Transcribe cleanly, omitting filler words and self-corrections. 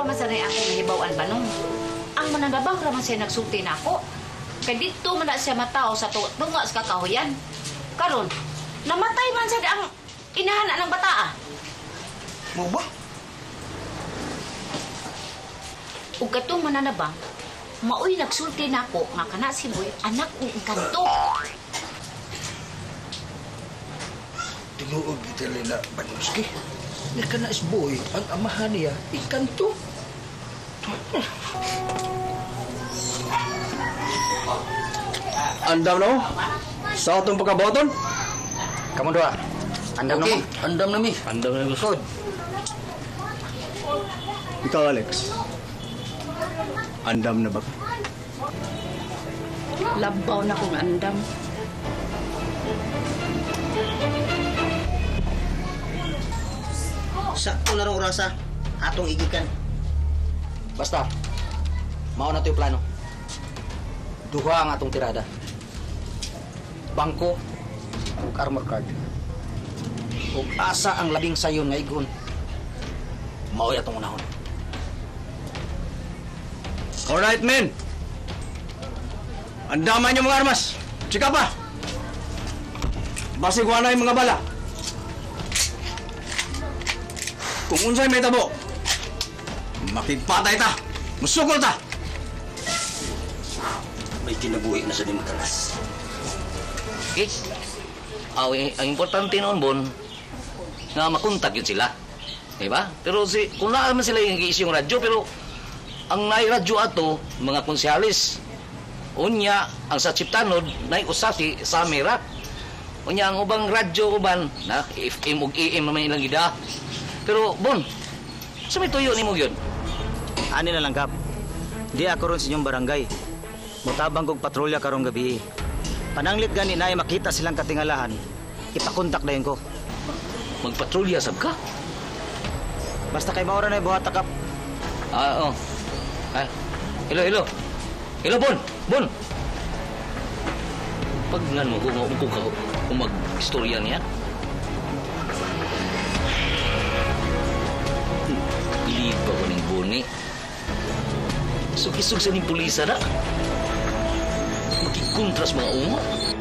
pa masanay ako nahibawan ba nung? Ang mananabang raman siya nagsulti na ako. Kaya dito man na siya matao sa tunga sa kakahuyan. Karon, namatay man siya ang inahana ng bataa. Mo ba? Ug katong mananabang, maoy nagsulti na ako nga kana si Boy anak ng engkanto. Tinuod kita na Banuski. Nika na is Boy, ang amahan niya, ikanto. Andam na mo? Sa atong pagkaboton? Kamu dua. Andam Okay, na mo. andam na mi. Andam na gusto. Sod. Ikaw, Alex. Andam na ba? Labaw na kong andam. Sakto na rong orasa. Atong igikan. Basta, mao na to yung plano. Duha ang atong tirada. Bangko ug armor card. Ug asa ang labing sayon nga igon. Mao atong unahon. Alright, men. Andaman yung mga armas. Tsika pa. Basig na yung mga bala. Kung unsay may tabo, makipatay ta. Musukol ta. May kinabuhi na sa di matalas. Okay? Ang importante noon, Bon, na makontak yun sila. Diba? Pero kung naman sila yung i-issue yung radyo, pero ang nai-radyo ato, mga konsyalis, unya, ang sa Chiptanod, nai-usati sa Merak. Unya, ang ubang radyo uban, na FM ug AM naman ilang gida. Pero, Bon, sa may tuyo ni mo yun? Ani na lang, Kap. Di ako ron sa inyong barangay. Mutabang kong patrolya karong gabi. Pananglit gani na ay makita silang katingalahan. Ipakontak na yun ko. Magpatrolya sab ka? Basta kay maura na yung buhat, Kap. Oo. Ah, hello. Hello, Bon. Bon. Pag nga mo, kung mag-istorya niya, liba ko ng Boni. Sug-isug sa ning pulisa na. Magkikontras mga umo.